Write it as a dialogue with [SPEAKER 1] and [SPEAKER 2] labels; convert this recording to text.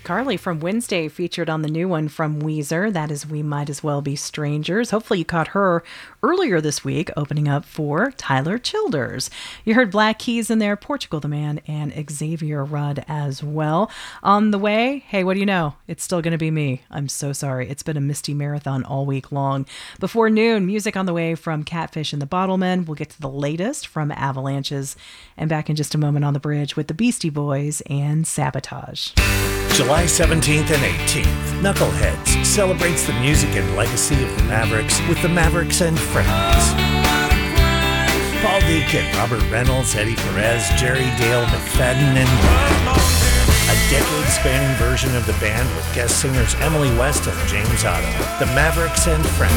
[SPEAKER 1] Carly from Wednesday, featured on the new one from Weezer. That is We Might As Well Be Strangers. Hopefully you caught her earlier this week, opening up for Tyler Childers. You heard Black Keys in there, Portugal the Man, and Xavier Rudd as well. On the way, hey, what do you know? It's still going to be me. I'm so sorry. It's been a misty marathon all week long. Before noon, music on the way from Catfish and the Bottlemen. We'll get to the latest from Avalanches. And back in just a moment on the bridge with the Beastie Boys and Sabotage.
[SPEAKER 2] July 17th and 18th, Knuckleheads celebrates the music and legacy of the Mavericks with the Mavericks and Friends. Paul Deacon, Robert Reynolds, Eddie Perez, Jerry Dale McFadden, and more. A decade-spanning version of the band with guest singers Emily West and James Otto. The Mavericks and Friends.